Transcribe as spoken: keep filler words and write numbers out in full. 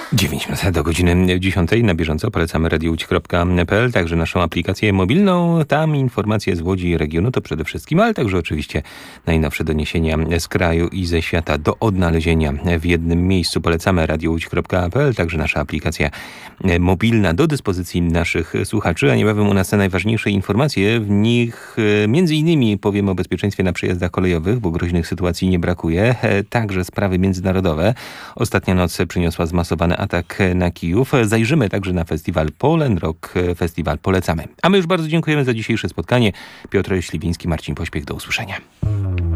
dziewięć minut do godziny dziesiątej. Na bieżąco polecamy radio łódź kropka p l, także naszą aplikację mobilną. Tam informacje z Łodzi i regionu to przede wszystkim, ale także oczywiście najnowsze doniesienia z kraju i ze świata do odnalezienia w jednym miejscu. Polecamy radio łódź kropka p l, także nasza aplikacja mobilna do dyspozycji naszych słuchaczy. A niebawem u nas najważniejsze informacje. W nich między innymi powiemy o bezpieczeństwie na przejazdach kolejowych, bo groźnych sytuacji nie brakuje. Także sprawy międzynarodowe. Ostatnia noc przyniosła zmasowany atak na Kijów. Zajrzymy także na festiwal Poland Rock. Festiwal polecamy. A my już bardzo dziękujemy za dzisiejsze spotkanie. Piotr Śliwiński, Marcin Pośpiech. Do usłyszenia.